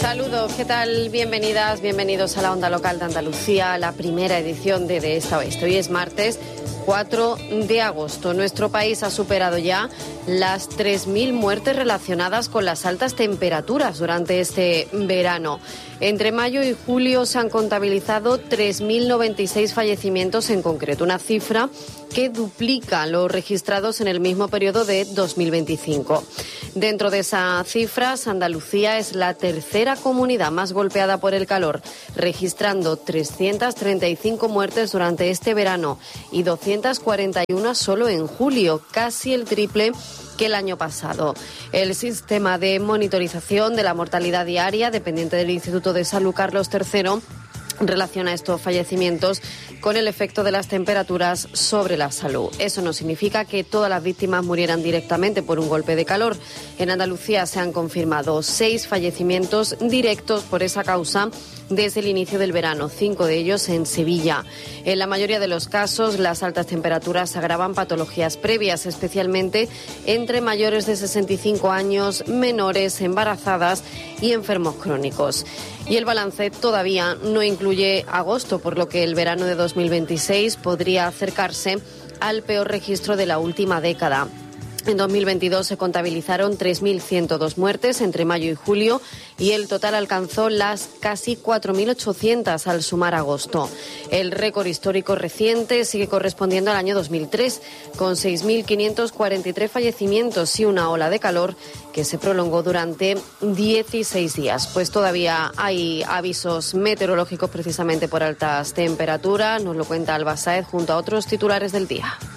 Saludos, ¿qué tal? Bienvenidas, bienvenidos a la Onda Local de Andalucía, la primera edición de Esta Oeste. Hoy es martes 4 de agosto. Nuestro país ha superado ya las 3.000 muertes relacionadas con las altas temperaturas durante este verano. Entre mayo y julio se han contabilizado 3.096 fallecimientos en concreto, una cifra que duplica los registrados en el mismo periodo de 2025. Dentro de esas cifras, Andalucía es la tercera comunidad más golpeada por el calor, registrando 335 muertes durante este verano y 241 solo en julio, casi el triple que el año pasado. El sistema de monitorización de la mortalidad diaria, dependiente del Instituto de Salud Carlos III, relaciona estos fallecimientos con el efecto de las temperaturas sobre la salud. Eso no significa que todas las víctimas murieran directamente por un golpe de calor. En Andalucía se han confirmado 6 fallecimientos directos por esa causa desde el inicio del verano, 5 de ellos en Sevilla. En la mayoría de los casos, las altas temperaturas agravan patologías previas, especialmente entre mayores de 65 años, menores, embarazadas y enfermos crónicos. Y el balance todavía no incluye agosto, por lo que el verano de 2026 podría acercarse al peor registro de la última década. En 2022 se contabilizaron 3.102 muertes entre mayo y julio y el total alcanzó las casi 4.800 al sumar agosto. El récord histórico reciente sigue correspondiendo al año 2003, con 6.543 fallecimientos y una ola de calor que se prolongó durante 16 días. Pues todavía hay avisos meteorológicos precisamente por altas temperaturas, nos lo cuenta Alba Sáez junto a otros titulares del día.